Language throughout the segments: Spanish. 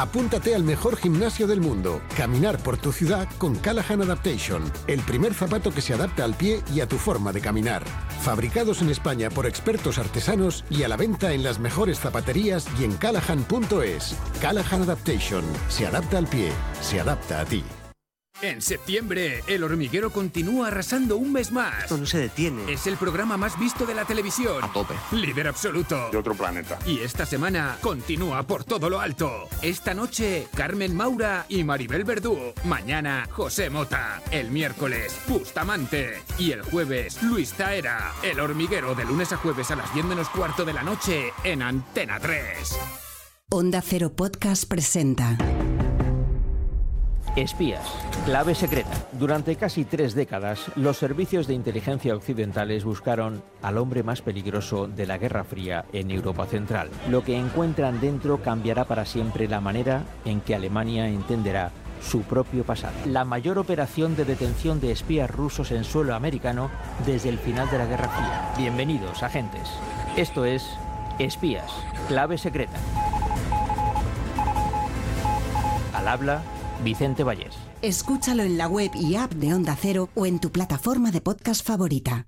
Apúntate al mejor gimnasio del mundo. Caminar por tu ciudad con Callahan Adaptation, el primer zapato que se adapta al pie y a tu forma de caminar. Fabricados en España por expertos artesanos y a la venta en las mejores zapaterías y en callahan.es. Callahan Adaptation. Se adapta al pie. Se adapta a ti. En septiembre, El Hormiguero continúa arrasando un mes más. Esto no se detiene. Es el programa más visto de la televisión. A tope. Líder absoluto. De otro planeta. Y esta semana continúa por todo lo alto. Esta noche, Carmen Maura y Maribel Verdú. Mañana, José Mota. El miércoles, Bustamante. Y el jueves, Luis Taera. El Hormiguero, de lunes a jueves a las 10 menos cuarto de la noche en Antena 3. Onda Cero Podcast presenta Espías, clave secreta. Durante casi 3 décadas, los servicios de inteligencia occidentales buscaron al hombre más peligroso de la Guerra Fría en Europa Central. Lo que encuentran dentro cambiará para siempre la manera en que Alemania entenderá su propio pasado. La mayor operación de detención de espías rusos en suelo americano desde el final de la Guerra Fría. Bienvenidos, agentes. Esto es Espías, clave secreta. Al habla Vicente Vallés. Escúchalo en la web y app de Onda Cero o en tu plataforma de podcast favorita.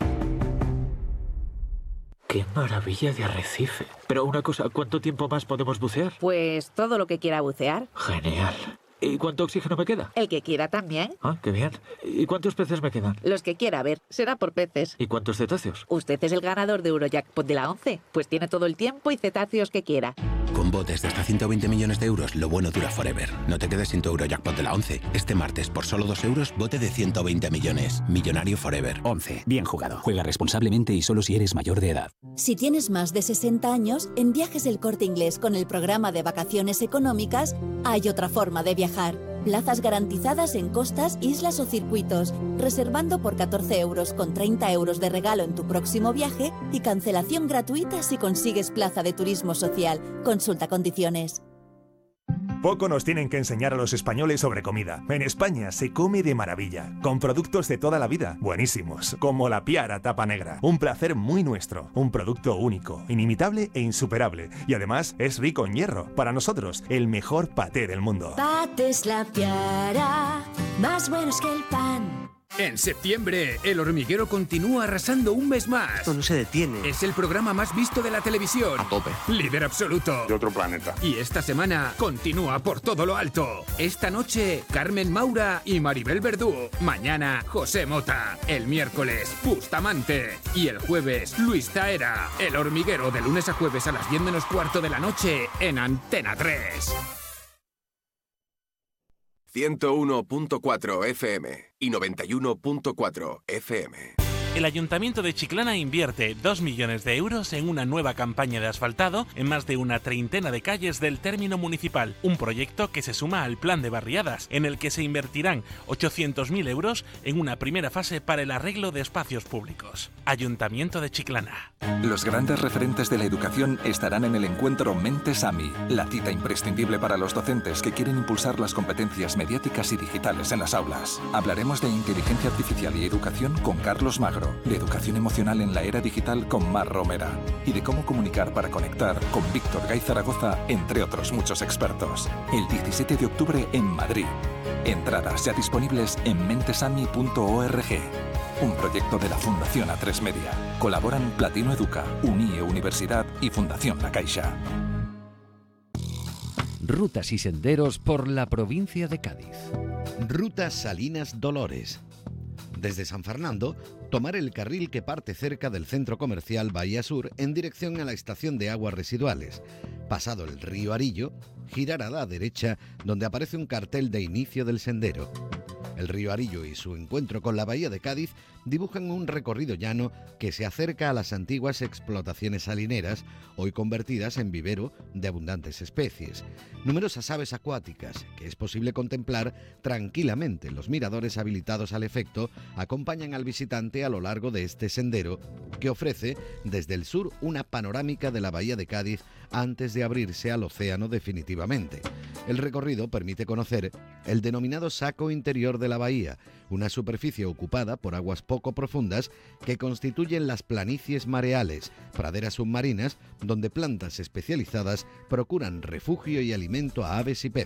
¡Qué maravilla de arrecife! Pero una cosa, ¿cuánto tiempo más podemos bucear? Pues todo lo que quiera bucear. Genial. ¿Y cuánto oxígeno me queda? El que quiera también. Ah, qué bien. ¿Y cuántos peces me quedan? Los que quiera ver. Será por peces. ¿Y cuántos cetáceos? Usted es el ganador de Eurojackpot de la 11. Pues tiene todo el tiempo y cetáceos que quiera. Con botes de hasta 120 millones de euros, lo bueno dura forever. No te quedes sin tu Eurojackpot de la 11. Este martes, por solo 2 euros, bote de 120 millones. Millonario forever. 11. Bien jugado. Juega responsablemente y solo si eres mayor de edad. Si tienes más de 60 años, en Viajes El Corte Inglés con el programa de vacaciones económicas, hay otra forma de viajar. Plazas garantizadas en costas, islas o circuitos, reservando por 14 euros con 30 euros de regalo en tu próximo viaje y cancelación gratuita si consigues plaza de turismo social. Consulta condiciones. Poco nos tienen que enseñar a los españoles sobre comida. En España se come de maravilla, con productos de toda la vida, buenísimos, como la Piara Tapa Negra. Un placer muy nuestro, un producto único, inimitable e insuperable. Y además es rico en hierro. Para nosotros, el mejor paté del mundo. Patés La Piara, más buenos que el pan. En septiembre, El Hormiguero continúa arrasando un mes más. Esto no se detiene. Es el programa más visto de la televisión. A tope. Líder absoluto. De otro planeta. Y esta semana continúa por todo lo alto. Esta noche, Carmen Maura y Maribel Verdú. Mañana, José Mota. El miércoles, Bustamante. Y el jueves, Luis Taera. El Hormiguero, de lunes a jueves a las 10 menos cuarto de la noche en Antena 3. 101.4 FM y 91.4 FM. El Ayuntamiento de Chiclana invierte 2 millones de euros en una nueva campaña de asfaltado en más de una treintena de calles del término municipal. Un proyecto que se suma al plan de barriadas, en el que se invertirán 800.000 euros en una primera fase para el arreglo de espacios públicos. Ayuntamiento de Chiclana. Los grandes referentes de la educación estarán en el encuentro Mentes AMI, la cita imprescindible para los docentes que quieren impulsar las competencias mediáticas y digitales en las aulas. Hablaremos de inteligencia artificial y educación con Carlos Magro, de educación emocional en la era digital con Mar Romera y de cómo comunicar para conectar con Víctor Gay Zaragoza, entre otros muchos expertos. El 17 de octubre en Madrid. Entradas ya disponibles en mentesami.org. Un proyecto de la Fundación A3 Media. Colaboran Platino Educa, UNIE Universidad y Fundación La Caixa. Rutas y senderos por la provincia de Cádiz. Ruta Salinas Dolores. Desde San Fernando, tomar el carril que parte cerca del centro comercial Bahía Sur en dirección a la estación de aguas residuales. Pasado el río Arillo, girar a la derecha donde aparece un cartel de inicio del sendero. El río Arillo y su encuentro con la bahía de Cádiz dibujan un recorrido llano que se acerca a las antiguas explotaciones salineras, hoy convertidas en vivero de abundantes especies. Numerosas aves acuáticas, que es posible contemplar tranquilamente en los miradores habilitados al efecto, acompañan al visitante a lo largo de este sendero, que ofrece desde el sur una panorámica de la bahía de Cádiz antes de abrirse al océano definitivamente. El recorrido permite conocer el denominado saco interior de la bahía, una superficie ocupada por aguas poco profundas que constituyen las planicies mareales, praderas submarinas donde plantas especializadas procuran refugio y alimento a aves y peces.